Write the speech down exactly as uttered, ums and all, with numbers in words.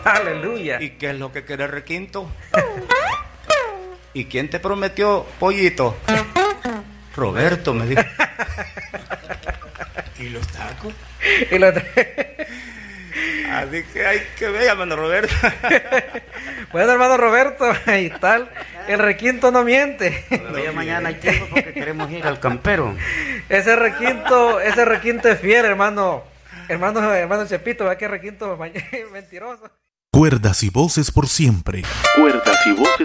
Aleluya. ¿Y qué es lo que quiere el requinto? ¿Y quién te prometió pollito? Roberto, me dijo. ¿Y los tacos? Y lo... Así que hay que ver, hermano Roberto. Bueno, hermano Roberto, ahí tal. El requinto no miente. Todavía mañana hay tiempo porque queremos ir al campero. Ese requinto, ese requinto es fiel, hermano. Hermano, hermano Chepito, ¿verdad que requinto mentiroso? Cuerdas y voces por siempre. Cuerdas y voces